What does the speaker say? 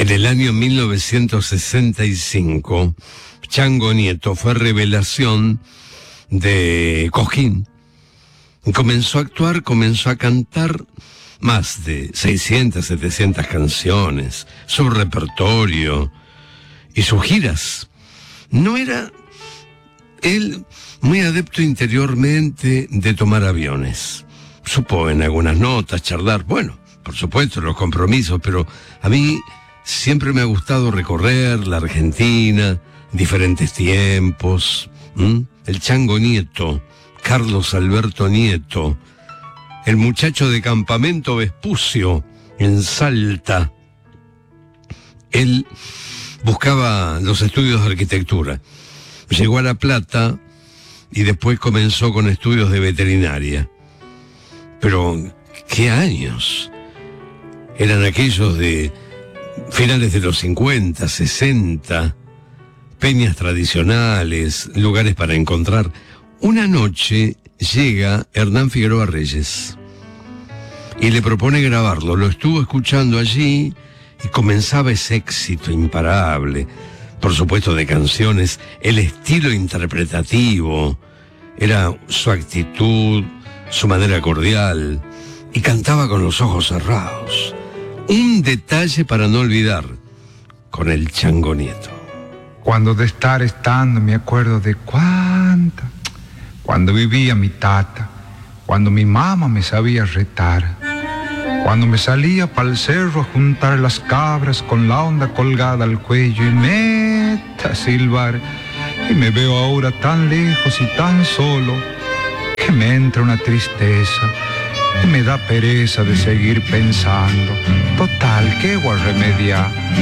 En el año 1965, Chango Nieto fue revelación de Cosquín. Comenzó a actuar, comenzó a cantar más de 600, 700 canciones, su repertorio y sus giras. No era él muy adepto interiormente de tomar aviones. Supo en algunas notas charlar, bueno, por supuesto, los compromisos, pero a mí siempre me ha gustado recorrer la Argentina, diferentes tiempos. El Chango Nieto, Carlos Alberto Nieto, el muchacho de Campamento Vespucio, en Salta. Él buscaba los estudios de arquitectura. Llegó a La Plata y después comenzó con estudios de veterinaria. Pero, ¿qué años? Eran aquellos de finales de los 50, 60, peñas tradicionales, lugares para encontrar. Una noche llega Hernán Figueroa Reyes y le propone grabarlo. Lo estuvo escuchando allí y comenzaba ese éxito imparable, por supuesto de canciones, el estilo interpretativo, era su actitud, su manera cordial, y cantaba con los ojos cerrados. Un detalle para no olvidar con el Chango Nieto. Cuando de estar estando me acuerdo de cuando vivía mi tata, cuando mi mamá me sabía retar, cuando me salía pa'l cerro a juntar las cabras con la onda colgada al cuello y meta a silbar, y me veo ahora tan lejos y tan solo que me entra una tristeza y me da pereza de seguir pensando. Total, ¿qué voy a remediar?